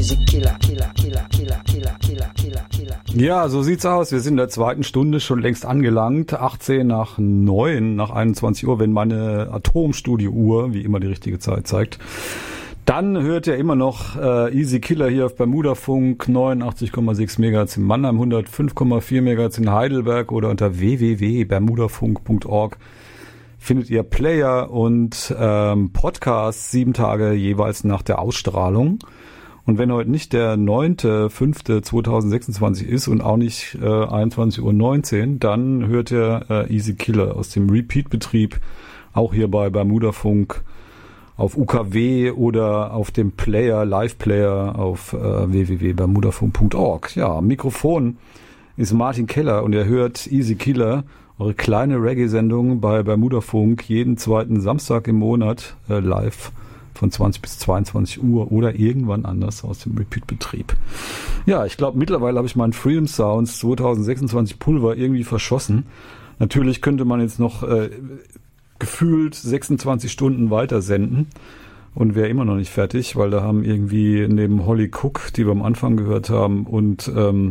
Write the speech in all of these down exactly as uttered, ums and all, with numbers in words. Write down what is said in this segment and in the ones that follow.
Easy Killer, Killer, Killer, Killer, Killer, Killer, Killer, Killer. Ja, so sieht's aus. Wir sind in der zweiten Stunde schon längst angelangt. achtzehn nach neun, nach einundzwanzig Uhr, wenn meine Atomstudio-Uhr, wie immer, die richtige Zeit zeigt. Dann hört ihr immer noch äh, Easy Killer hier auf Bermudafunk, neunundachtzig Komma sechs Megahertz in Mannheim, hundertfünf Komma vier Megahertz in Heidelberg oder unter w w w punkt bermudafunk punkt org findet ihr Player und ähm, Podcasts sieben Tage jeweils nach der Ausstrahlung. Und wenn heute nicht der neunter fünfter zweitausendsechsundzwanzig ist und auch nicht äh, einundzwanzig Uhr neunzehn, dann hört ihr äh, Easy Killer aus dem Repeat-Betrieb, auch hier bei Bermudafunk auf U K W oder auf dem Player, Live-Player auf äh, w w w punkt bermudafunk punkt org. Ja, Mikrofon ist Martin Keller und ihr hört Easy Killer, eure kleine Reggae-Sendung bei Bermudafunk jeden zweiten Samstag im Monat äh, live von zwanzig bis zweiundzwanzig Uhr oder irgendwann anders aus dem Repeat-Betrieb. Ja, ich glaube, mittlerweile habe ich meinen Freedom Sounds zweitausendsechsundzwanzig Pulver irgendwie verschossen. Natürlich könnte man jetzt noch äh, gefühlt sechsundzwanzig Stunden weiter senden und wäre immer noch nicht fertig, weil da haben irgendwie neben Holly Cook, die wir am Anfang gehört haben, und ähm,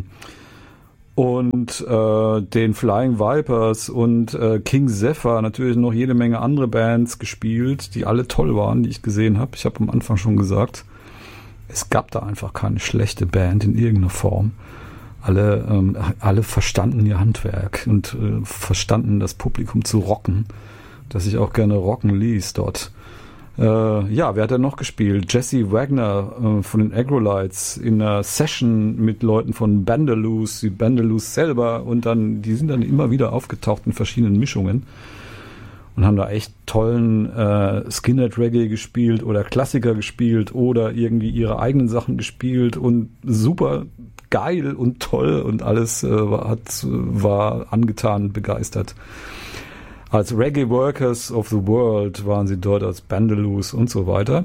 und äh, den Flying Vipers und äh, King Zephyr natürlich noch jede Menge andere Bands gespielt, die alle toll waren, die ich gesehen habe. Ich habe am Anfang schon gesagt, es gab da einfach keine schlechte Band in irgendeiner Form. Alle, ähm, alle verstanden ihr Handwerk und äh, verstanden das Publikum zu rocken, das ich auch gerne rocken ließ dort. Äh, ja, wer hat da noch gespielt? Jesse Wagner äh, von den Agrolites in einer Session mit Leuten von Bandaloos, die Bandaloos selber, und dann, die sind dann immer wieder aufgetaucht in verschiedenen Mischungen und haben da echt tollen äh, Skinhead-Reggae gespielt oder Klassiker gespielt oder irgendwie ihre eigenen Sachen gespielt und super geil und toll und alles äh, war, hat, war angetan, begeistert. Als Reggae Workers of the World waren sie dort als Bandaloos und so weiter.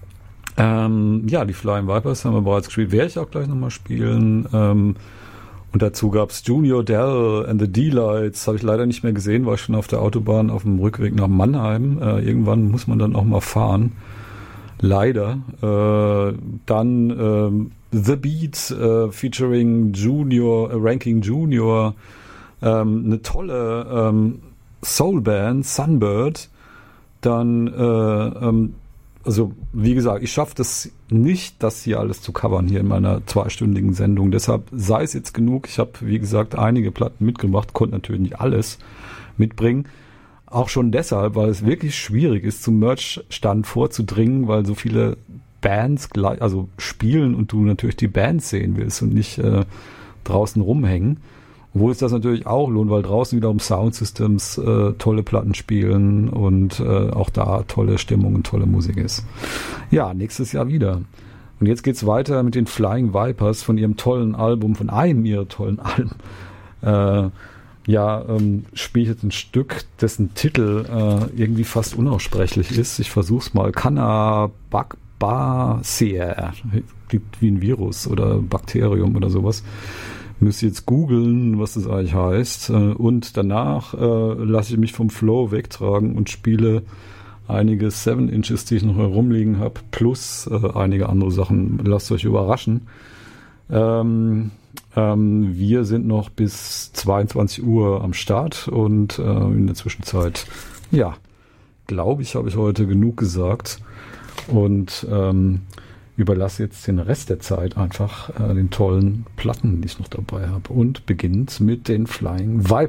Ähm, ja, die Flying Vipers haben wir bereits gespielt. Werde ich auch gleich nochmal spielen. Ähm, und dazu gab es Junior Dell and the D-Lights. Habe ich leider nicht mehr gesehen, war ich schon auf der Autobahn auf dem Rückweg nach Mannheim. Äh, irgendwann muss man dann auch mal fahren. Leider. Äh, dann ähm, The Beat äh, featuring Junior, äh, Ranking Junior. Ähm, eine tolle ähm, Soulband, Sunbird, dann, äh, ähm, also wie gesagt, ich schaffe das nicht, das hier alles zu covern hier in meiner zweistündigen Sendung. Deshalb sei es jetzt genug. Ich habe, wie gesagt, einige Platten mitgemacht, konnte natürlich nicht alles mitbringen. Auch schon deshalb, weil es wirklich schwierig ist, zum Merch-Stand vorzudringen, weil so viele Bands gleich, also spielen und du natürlich die Bands sehen willst und nicht äh, draußen rumhängen. Obwohl es das natürlich auch lohnt, weil draußen wiederum Soundsystems äh, tolle Platten spielen und äh, auch da tolle Stimmung und tolle Musik ist. Ja, nächstes Jahr wieder. Und jetzt geht's weiter mit den Flying Vipers von ihrem tollen Album, von einem ihrer tollen Alben. Äh, ja, ähm, spiele ich jetzt ein Stück, dessen Titel äh, irgendwie fast unaussprechlich ist. Ich versuch's mal. Cannabaceae. Klingt wie ein Virus oder Bakterium oder sowas. Müsst ihr jetzt googeln, was das eigentlich heißt. Und danach äh, lasse ich mich vom Flow wegtragen und spiele einige Seven Inches, die ich noch herumliegen habe, plus äh, einige andere Sachen. Lasst euch überraschen. Ähm, ähm, wir sind noch bis zweiundzwanzig Uhr am Start und äh, in der Zwischenzeit, ja, glaube ich, habe ich heute genug gesagt. Und ähm, überlasse jetzt den Rest der Zeit einfach äh, den tollen Platten, die ich noch dabei habe. Und beginnt mit den Flying Vipers.